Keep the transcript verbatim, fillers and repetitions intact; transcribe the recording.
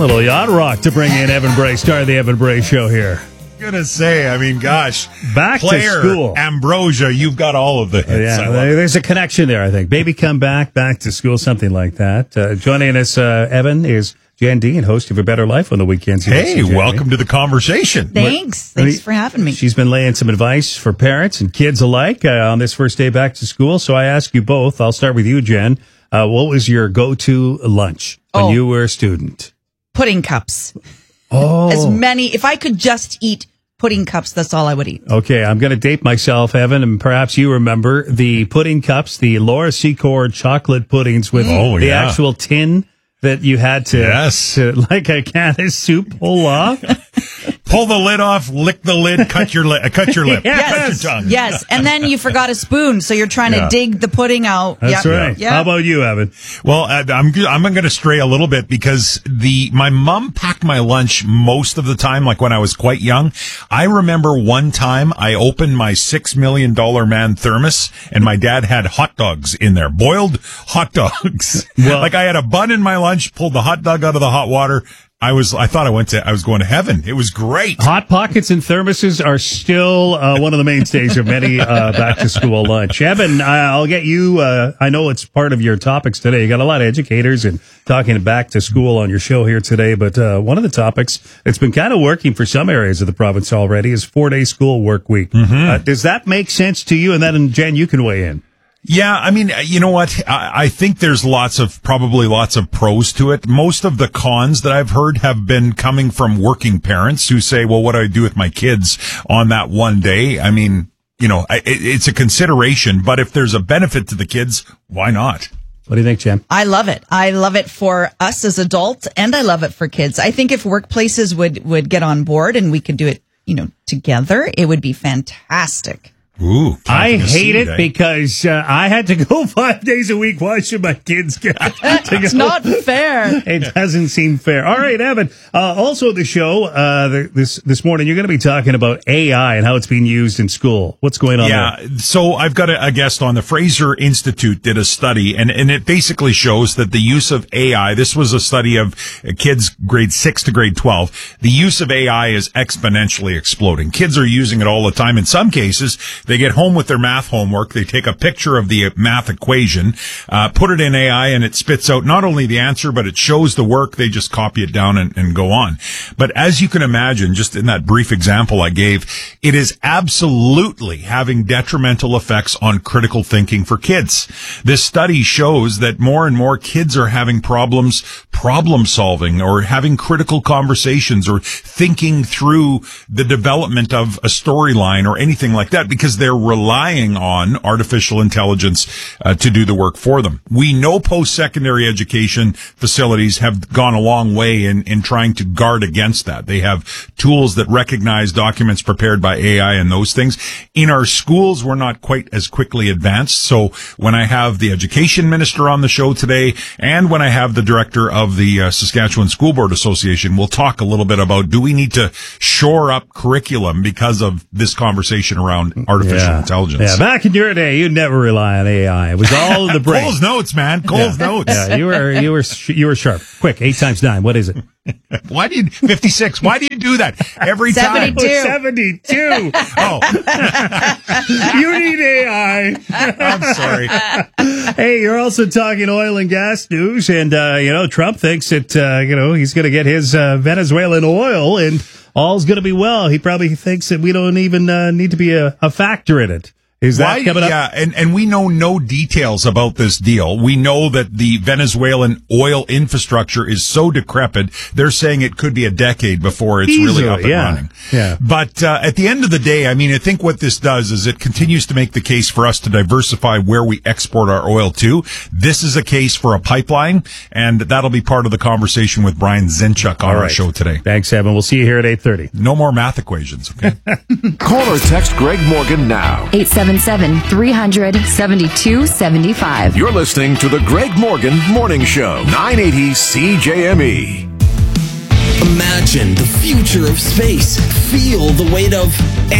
little yacht rock to bring in Evan Bray, star of the Evan Bray Show here. Gonna say, I mean, gosh, back Claire, to school. Ambrosia, you've got all of the hits. Yeah, there's a connection there, I think. Baby Come Back, Back to School, something like that. Uh, joining us, uh, Evan, is Jen Dean, host of A Better Life on the weekends. Hey, welcome to the conversation. Thanks. Thanks for having me. She's been laying some advice for parents and kids alike uh, on this first day back to school. So I ask you both, I'll start with you, Jen. Uh, what was your go-to lunch when oh, you were a student? Pudding cups. Oh. As many, if I could just eat pudding cups, that's all I would eat. Okay, I'm going to date myself, Evan, and perhaps you remember the pudding cups, the Laura Secord chocolate puddings with oh, the yeah. actual tin that you had to, yes. to, like a can of soup, pull off. Pull the lid off, lick the lid, cut your lip, cut your lip, yes. cut your tongue. Yes, and then you forgot a spoon, so you're trying yeah. to dig the pudding out. That's yep. right. Yep. How about you, Evan? Well, I'm I'm going to stray a little bit because the my mom packed my lunch most of the time, like when I was quite young. I remember one time I opened my six million dollar man thermos, and my dad had hot dogs in there, boiled hot dogs. Well, like I had a bun in my lunch, pulled the hot dog out of the hot water. I was, I thought I went to, I was going to heaven. It was great. Hot Pockets and thermoses are still uh, one of the mainstays of many uh, back to school lunch. Evan, I'll get you, uh, I know it's part of your topics today. You got a lot of educators and talking back to school on your show here today, but uh, one of the topics that's been kind of working for some areas of the province already is four-day school work week. Mm-hmm. Uh, does that make sense to you? And then, Jen, you can weigh in. Yeah, I mean, you know what? I, I think there's lots of, probably lots of pros to it. Most of the cons that I've heard have been coming from working parents who say, well, what do I do with my kids on that one day? I mean, you know, it, it's a consideration, but if there's a benefit to the kids, why not? What do you think, Jen? I love it. I love it for us as adults, and I love it for kids. I think if workplaces would, would get on board and we could do it, you know, together, it would be fantastic. Ooh, I hate it because uh, I had to go five days a week. Why should my kids get to It's go? not fair. It doesn't seem fair. All right, Evan. Uh, also, the show uh, the, this this morning, you're going to be talking about A I and how it's being used in school. What's going on yeah, there? So I've got a, a guest on. The Fraser Institute did a study, and, and it basically shows that the use of A I, this was a study of kids grade six to grade twelve, the use of A I is exponentially exploding. Kids are using it all the time. In some cases, they get home with their math homework, they take a picture of the math equation, uh, put it in A I, and it spits out not only the answer, but it shows the work. They just copy it down and, and go on. But as you can imagine, just in that brief example I gave, it is absolutely having detrimental effects on critical thinking for kids. This study shows that more and more kids are having problems problem solving or having critical conversations or thinking through the development of a storyline or anything like that because they're relying on artificial intelligence uh, to do the work for them. We know post-secondary education facilities have gone a long way in, in trying to guard against that. They have tools that recognize documents prepared by A I and those things. In our schools, we're not quite as quickly advanced. So when I have the education minister on the show today and when I have the director of the uh, Saskatchewan School Board Association, we'll talk a little bit about do we need to shore up curriculum because of this conversation around artificial yeah. intelligence. Yeah, back in your day, you'd never rely on A I. It was all in the brain. Cole's notes, man. Cole's yeah. notes. Yeah, you were you were you were sharp. Quick, eight times nine. What is it? Why do you fifty-six? Why do you do that every time? seventy-two. seventy-two. Oh, you need A I. I'm sorry. Hey, you're also talking oil and gas news, and uh, you know Trump thinks that uh, you know he's going to get his uh, Venezuelan oil, and all's going to be well. He probably thinks that we don't even uh, need to be a, a factor in it. Is that Why, coming up? yeah, and, and we know no details about this deal. We know that the Venezuelan oil infrastructure is so decrepit, they're saying it could be a decade before it's Easily, really up and yeah. running. Yeah. But uh, at the end of the day, I mean, I think what this does is it continues to make the case for us to diversify where we export our oil to. This is a case for a pipeline, and that'll be part of the conversation with Brian Zinchuk on All our right. show today. Thanks, Evan. We'll see you here at eight thirty. No more math equations, okay? Call or text Greg Morgan now. eight seven seven, three hundred, seventy-two seventy-five. You're listening to the Greg Morgan Morning Show, nine eighty C J M E. Imagine the future of space. Feel the weight of